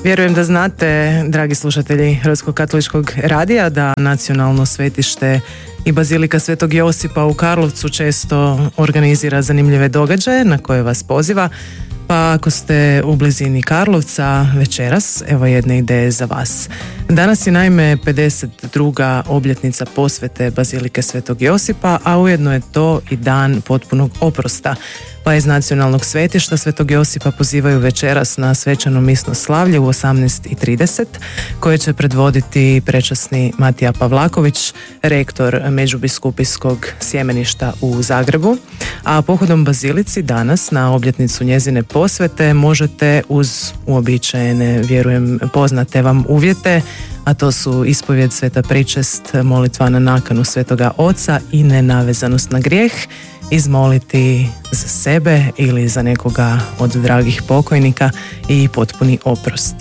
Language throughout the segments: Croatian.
Vjerujem da znate, dragi slušatelji Hrvatskog katoličkog radija, da nacionalno svetište i Bazilika Svetog Josipa u Karlovcu često organizira zanimljive događaje na koje vas poziva. Pa ako ste u blizini Karlovca večeras, evo jedne ideje za vas. Danas je naime 52. obljetnica posvete Bazilike Svetog Josipa, a ujedno je to i dan potpunog oprosta. Pa iz nacionalnog svetišta Svetog Josipa pozivaju večeras na svečano misno slavlje u 18:30 koje će predvoditi prečasni Matija Pavlaković, rektor Međubiskupijskog sjemeništa u Zagrebu. A pohodom Bazilici danas na obljetnicu njezine posvete možete uz uobičajene, vjerujem poznate vam uvjete, a to su ispovjed, sveta pričest, molitva na nakanu Svetoga Oca i nenavezanost na grijeh, izmoliti za sebe ili za nekoga od dragih pokojnika i potpuni oprost.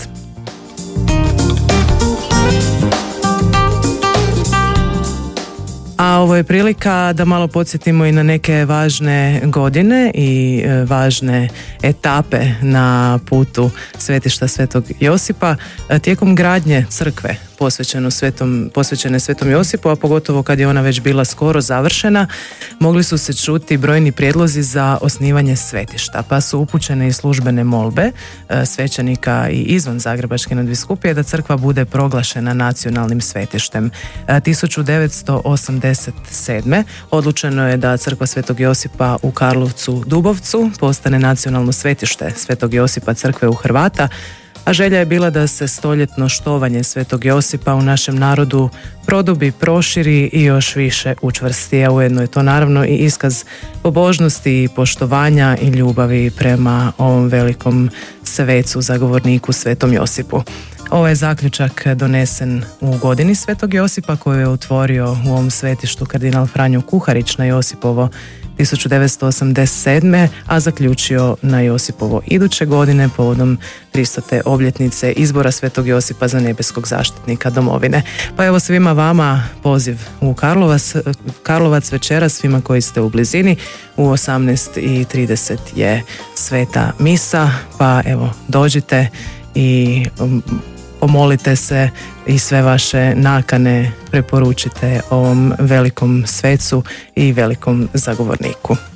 A ovo je prilika da malo podsjetimo i na neke važne godine i važne etape na putu svetišta Svetog Josipa. Tijekom gradnje crkve posvećene Svetom Josipu, a pogotovo kad je ona već bila skoro završena, mogli su se čuti brojni prijedlozi za osnivanje svetišta, pa su upućene i službene molbe svećenika i izvan Zagrebačke nadbiskupije da crkva bude proglašena nacionalnim svetištem. 1987. odlučeno je da crkva Svetog Josipa u Karlovcu Dubovcu postane nacionalno svetište Svetog Josipa crkve u Hrvata, a želja je bila da se stoljetno štovanje Svetog Josipa u našem narodu produbi, proširi i još više učvrsti, a ujedno je to naravno i iskaz pobožnosti i poštovanja i ljubavi prema ovom velikom svecu, zagovorniku Svetom Josipu. Ovaj zaključak donesen u godini Svetog Josipa koju je otvorio u ovom svetištu kardinal Franjo Kuharić na Josipovo 1987. a zaključio na Josipovo iduće godine povodom 300. obljetnice izbora Svetog Josipa za nebeskog zaštitnika domovine. Pa evo svima vama poziv u Karlovac večeras, svima koji ste u blizini, u 18:30 je sveta misa, pa evo dođite i pomolite se i sve vaše nakane preporučite ovom velikom svecu i velikom zagovorniku.